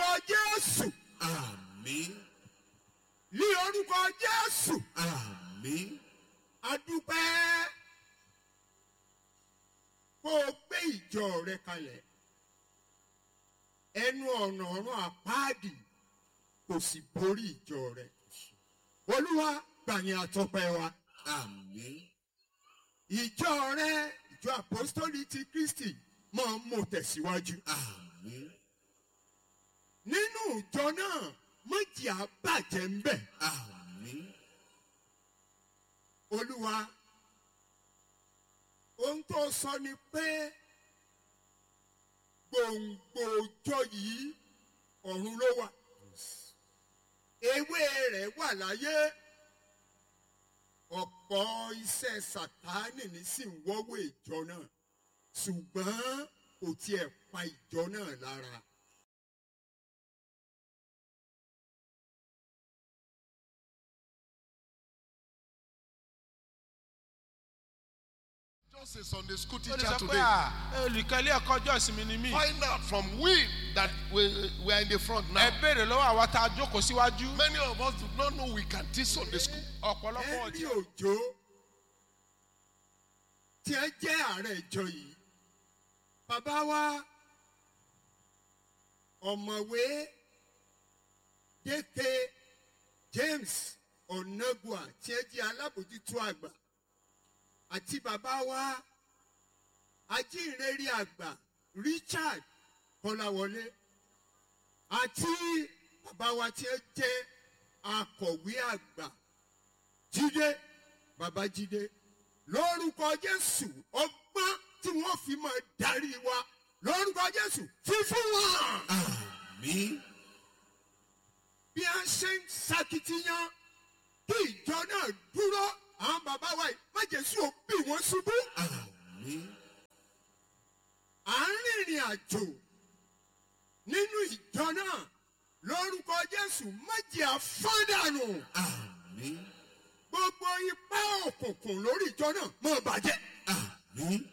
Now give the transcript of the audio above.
Jésù. Àmín. Ní orúkọ Jésù. Àmín. A dúpẹ́ kó o gbé ìjọ rẹ kalẹ̀. Ẹnu ọ̀nà ọ̀run àpáàdì kò sì borí ìjọ rẹ. Olúwa gbàyìn àtọpẹ́ wa. Àmín. Ìjọ rẹ, ìjọ apostoli ti Kristi máa ń mú tẹ̀síwájú. Àmín. Nínú ìjọ náà, méjì á bàjẹ́ ń bẹ̀. Àmín. Olúwa, ohun tó sọ ni pé gbòǹgbò ìjọ yìí ọ̀run ló wà. Ewé rẹ̀ wà láyé. Ọ̀pọ̀ iṣẹ́ Sàtánì ní sì ń wọ́wọ́ ìjọ náà. Ṣùgbọ́n kò tiẹ̀ pa ìjọ náà lára. Just a Sunday school Ó teacher lè sọ pé today. olùkọ́ ilé ẹ̀kọ́ ọjọ́ ìsinmi ni mí. Find out from we that we are in the front Ẹ now. béèrè lọ́wọ́ àwa tá a jókòó síwájú. Many of us do not know we can teach Sunday school. Ọ̀pọ̀lọpọ̀ Ẹni ọ̀jẹ̀. Òjó tí ẹ jẹ́ ààrẹ ìjọ yìí. Bàbá wa ọ̀mọ̀wé Déke James Onagua tí ẹ jẹ́ alábòjútó àgbà. Àti bàbá wa ajínrere àgbà Richard Kọ́láwọlé. Àti bàbá wa tí ẹ jẹ́ akọ̀wé àgbà Jídé Babájídé. Lórúkọ Jésù, ọgbọ́n tí wọ́n fi máa darí wa. Lórúkọ Jésù, fífún wọn. Àmín. Bí a ṣe ń ṣakitiyan kí ìjọ náà dúró, àwọn bàbá wa yìí má jẹ́ sí òbí wọn ṣubú. Àmín. À ń rìnrìn àjò nínú ìjọ náà. Lórúkọ Jésù, má jẹ́ àfọ́dànù. Àmín. Gbogbo ipá òkùnkùn lórí ìjọ náà má bàjẹ́. Àmín.